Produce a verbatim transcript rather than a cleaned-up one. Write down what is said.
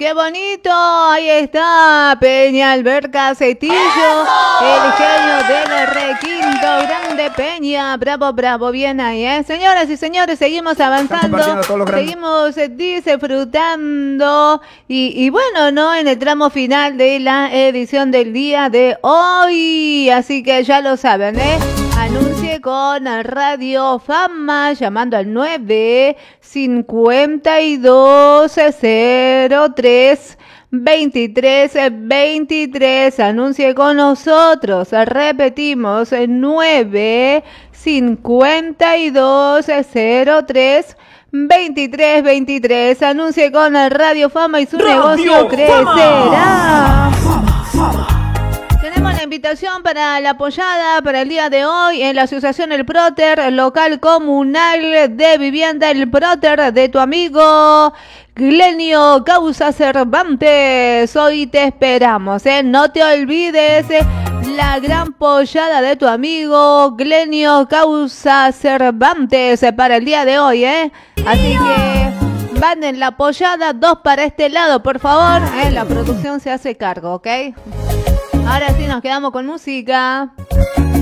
qué bonito. Ahí está Peña Alberca Cetillo, el genio del requinto. Grande Peña, bravo, bravo, bien ahí, ¿eh? Señoras y señores, seguimos avanzando, seguimos eh, disfrutando y, y bueno, ¿no? En el tramo final de la edición del día de hoy. Así que ya lo saben, ¿eh? Anuncie con Radio Fama llamando al nueve cincuenta y dos cero tres veintitrés veintitrés. Anuncie con nosotros. Repetimos, nueve cincuenta y dos cero tres veintitrés veintitrés. Anuncie con Radio Fama y su Radio negocio crecerá. Fama, Fama. Tenemos la invitación para la apoyada para el día de hoy en la Asociación El Próter, local comunal de vivienda El Próter, de tu amigo Glenio Causa Cervantes. Hoy te esperamos, ¿eh? No te olvides, ¿eh? La gran pollada de tu amigo Glenio Causa Cervantes, ¿eh? Para el día de hoy, ¿eh? Así que van en la pollada, dos para este lado, por favor, ¿eh? La producción se hace cargo, ¿ok? Ahora sí nos quedamos con música.